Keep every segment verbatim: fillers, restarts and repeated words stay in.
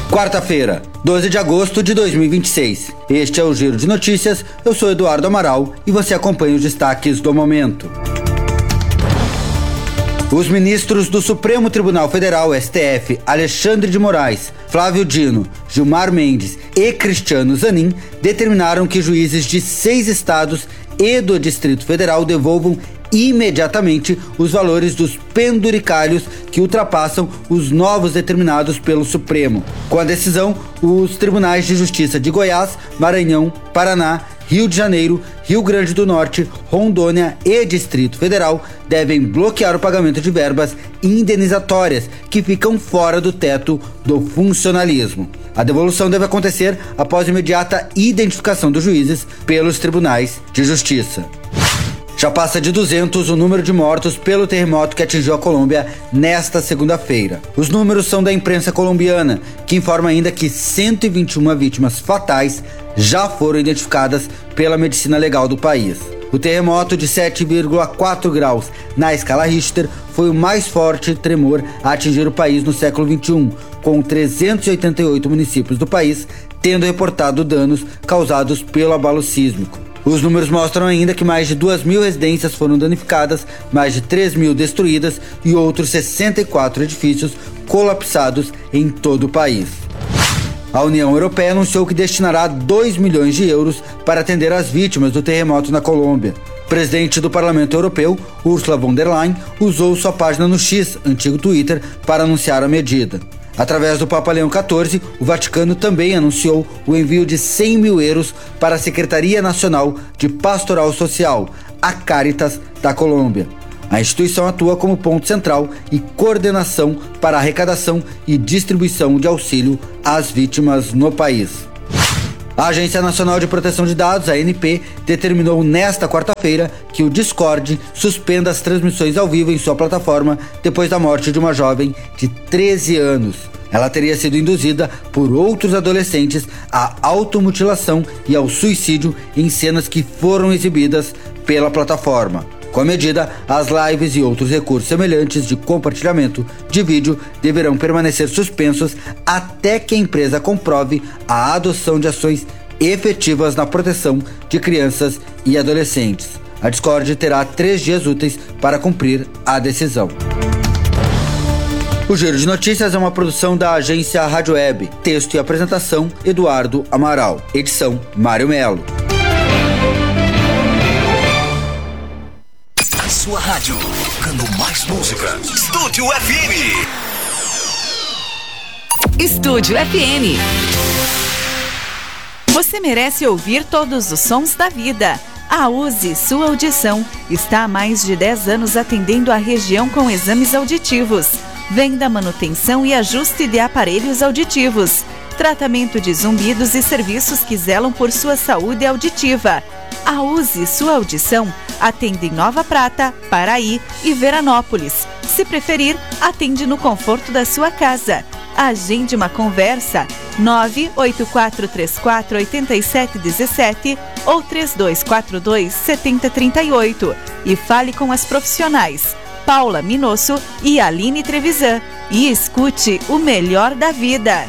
Quarta-feira, doze de agosto de dois mil e vinte e seis. Este é o Giro de Notícias, eu sou Eduardo Amaral e você acompanha os destaques do momento. Os ministros do Supremo Tribunal Federal, S T F, Alexandre de Moraes, Flávio Dino, Gilmar Mendes e Cristiano Zanin determinaram que juízes de seis estados e do Distrito Federal devolvam imediatamente os valores dos penduricalhos que ultrapassam os novos determinados pelo Supremo. Com a decisão, os tribunais de justiça de Goiás, Maranhão, Paraná, Rio de Janeiro, Rio Grande do Norte, Rondônia e Distrito Federal devem bloquear o pagamento de verbas indenizatórias que ficam fora do teto do funcionalismo. A devolução deve acontecer após imediata identificação dos juízes pelos tribunais de justiça. Já passa de duzentos o número de mortos pelo terremoto que atingiu a Colômbia nesta segunda-feira. Os números são da imprensa colombiana, que informa ainda que cento e vinte e uma vítimas fatais já foram identificadas pela medicina legal do país. O terremoto de sete vírgula quatro graus na escala Richter foi o mais forte tremor a atingir o país no século vinte e um, com trezentos e oitenta e oito municípios do país tendo reportado danos causados pelo abalo sísmico. Os números mostram ainda que mais de duas mil residências foram danificadas, mais de três mil destruídas e outros sessenta e quatro edifícios colapsados em todo o país. A União Europeia anunciou que destinará dois milhões de euros para atender as vítimas do terremoto na Colômbia. O presidente do Parlamento Europeu, Ursula von der Leyen, usou sua página no X, antigo Twitter, para anunciar a medida. Através do Papa Leão quatorze, o Vaticano também anunciou o envio de cem mil euros para a Secretaria Nacional de Pastoral Social, a Caritas da Colômbia. A instituição atua como ponto central e coordenação para a arrecadação e distribuição de auxílio às vítimas no país. A Agência Nacional de Proteção de Dados, a A N P, determinou nesta quarta-feira que o Discord suspenda as transmissões ao vivo em sua plataforma depois da morte de uma jovem de treze anos. Ela teria sido induzida por outros adolescentes à automutilação e ao suicídio em cenas que foram exibidas pela plataforma. Com a medida, as lives e outros recursos semelhantes de compartilhamento de vídeo deverão permanecer suspensos até que a empresa comprove a adoção de ações efetivas na proteção de crianças e adolescentes. A Discord terá três dias úteis para cumprir a decisão. O Giro de Notícias é uma produção da agência Rádio Web. Texto e apresentação, Eduardo Amaral. Edição, Mário Melo. Sua rádio, tocando mais música. Estúdio F M. Estúdio F M. Você merece ouvir todos os sons da vida. A Use Sua Audição está há mais de dez anos atendendo a região com exames auditivos, venda, manutenção e ajuste de aparelhos auditivos, tratamento de zumbidos e serviços que zelam por sua saúde auditiva. A Use Sua Audição atende em Nova Prata, Paraí e Veranópolis. Se preferir, atende no conforto da sua casa. Agende uma conversa nove oito quatro três quatro oito sete um sete ou três dois quatro dois sete zero três oito e fale com as profissionais Paula Minosso e Aline Trevisan e escute o melhor da vida.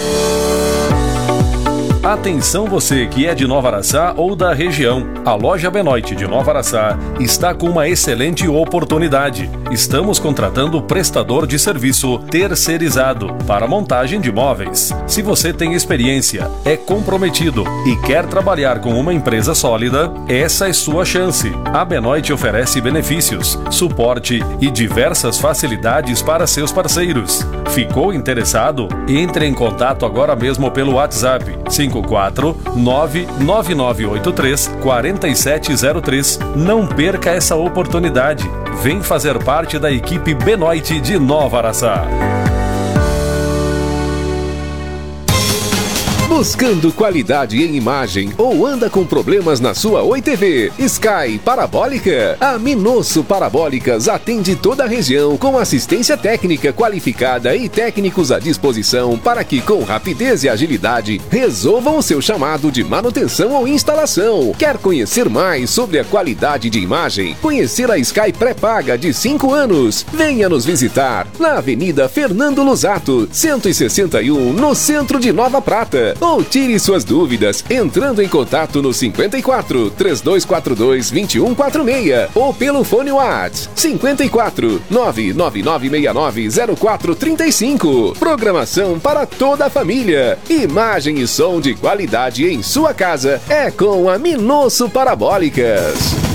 Atenção você que é de Nova Araçá ou da região. A loja Benoit de Nova Araçá está com uma excelente oportunidade. Estamos contratando prestador de serviço terceirizado para montagem de móveis. Se você tem experiência, é comprometido e quer trabalhar com uma empresa sólida, essa é sua chance. A Benoit oferece benefícios, suporte e diversas facilidades para seus parceiros. Ficou interessado? Entre em contato agora mesmo pelo WhatsApp cinco quatro nove nove nove oito três quatro sete zero três. Não perca essa oportunidade. Vem fazer parte da equipe Benoit de Nova Araçá. Buscando qualidade em imagem ou anda com problemas na sua Oi T V? Sky Parabólica. A Minosso Parabólicas atende toda a região com assistência técnica qualificada e técnicos à disposição para que, com rapidez e agilidade, resolvam o seu chamado de manutenção ou instalação. Quer conhecer mais sobre a qualidade de imagem? Conhecer a Sky pré-paga de cinco anos? Venha nos visitar na Avenida Fernando Lusato, cento e sessenta e um, no centro de Nova Prata. Ou tire suas dúvidas entrando em contato no cinquenta e quatro, três dois quatro dois, vinte e um quarenta e seis ou pelo fone WhatsApp cinquenta e quatro, nove nove nove seis nove zero quatro três cinco. Programação para toda a família. Imagem e som de qualidade em sua casa é com a Minosso Parabólicas.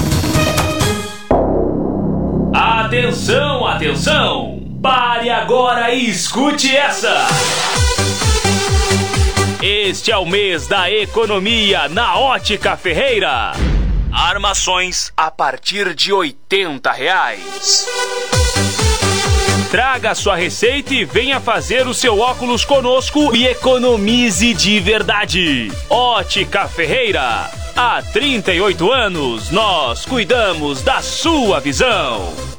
Atenção, atenção! Pare agora e escute essa! Este é o mês da economia na Ótica Ferreira. Armações a partir de oitenta reais. Traga sua receita e venha fazer o seu óculos conosco e economize de verdade. Ótica Ferreira. Há trinta e oito anos, nós cuidamos da sua visão.